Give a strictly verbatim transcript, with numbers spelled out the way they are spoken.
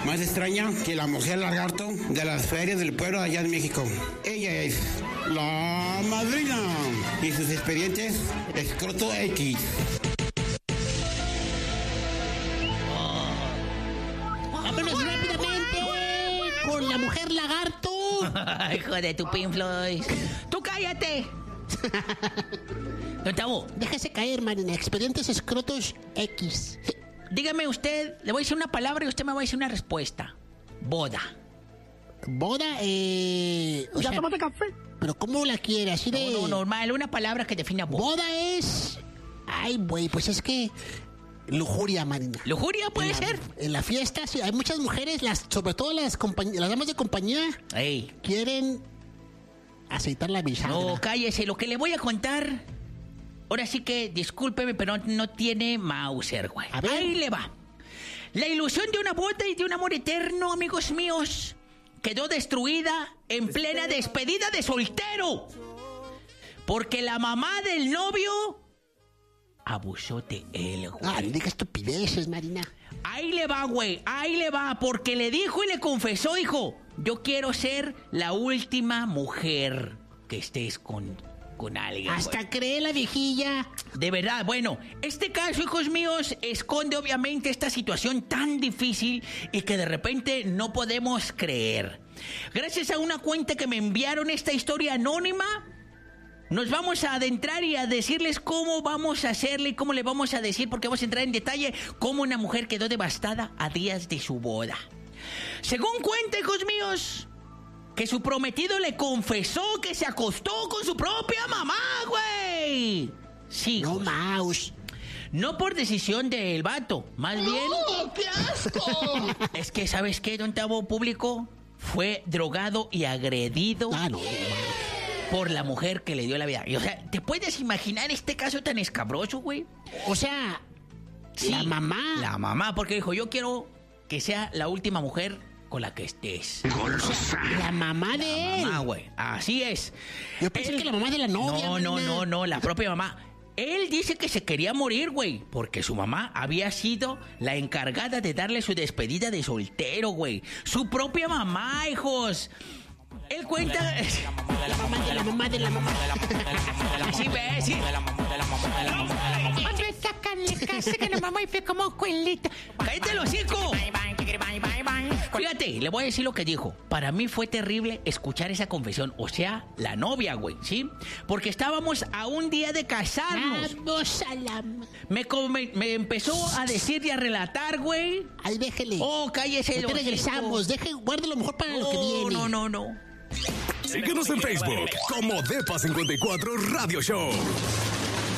más extraña que la mujer lagarto de las ferias del pueblo allá en México. Ella es la madrina y sus expedientes escroto X. Vámonos rápidamente, güey, con la mujer lagarto. Hijo de tu pinfloy. ¡Tú cállate! Don Tavo, Déjese caer, Marina. Expedientes escrotos X. dígame usted, le voy a decir una palabra y usted me va a decir una respuesta. Boda. Boda, eh... O ¿Ya sea, tomaste café? pero ¿cómo la quiere? Así de... No, no, normal, una palabra que defina boda. Boda es... Ay, güey, pues es que... Lujuria, Marina. ¿Lujuria puede en la, ser? En la fiesta, sí. Hay muchas mujeres, las, sobre todo las, compañ- las damas de compañía, Ey. quieren aceitar la bisagra. No, cállese, lo que le voy a contar. Ahora sí que, discúlpeme, pero no tiene Mauser, güey. A ver. Ahí le va. La ilusión de una boda y de un amor eterno, amigos míos, quedó destruida en plena despedida de soltero. Porque la mamá del novio abusó de él, güey. Ah, no diga estupideces, Marina. Ahí le va, güey, ahí le va, porque le dijo y le confesó, hijo, yo quiero ser la última mujer que estés con, con alguien. Hasta güey. cree la viejilla. De verdad, bueno, este caso, hijos míos, esconde obviamente esta situación tan difícil y que de repente no podemos creer. Gracias a una cuenta que me enviaron esta historia anónima, nos vamos a adentrar y a decirles cómo vamos a hacerle y cómo le vamos a decir, porque vamos a entrar en detalle cómo una mujer quedó devastada a días de su boda. Según cuenta, hijos míos, que su prometido le confesó que se acostó con su propia mamá, güey. Sí, No, hijos. Maus. No por decisión del vato, más bien... ¡Qué asco! Es que, ¿sabes qué, don Tavo Público? Fue drogado y agredido Ah, no. por la mujer que le dio la vida. Y, o sea, ¿te puedes imaginar este caso tan escabroso, güey? O sea, la mamá. La mamá, porque dijo, yo quiero que sea la última mujer con la que estés. La mamá de él. Mamá, güey. Así es. Yo pensé Él- que la mamá de la novia. No, no, Marina. no, no, la propia mamá. Él dice que se quería morir, güey, porque su mamá había sido la encargada de darle su despedida de soltero, güey. Su propia mamá, hijos. Él cuenta... La mamá de la mamá de la mamá. Así ves, sí. Hombre, sácanle casa que la mamá y fue como cuelita. ¡Cállate el hocico! Fíjate, le voy a decir lo que dijo. Para mí fue terrible escuchar esa confesión. O sea, la novia, güey, ¿sí? Porque estábamos a un día de casarnos. Vamos a la... Me, come- me empezó a decir y a relatar, güey. Ahí déjele. Oh, cállese. Ahorita el hocico. regresamos. Deje, guarde lo mejor para lo que No, viene. no, no, no. Síguenos en Facebook como Depa cincuenta y cuatro Radio Show.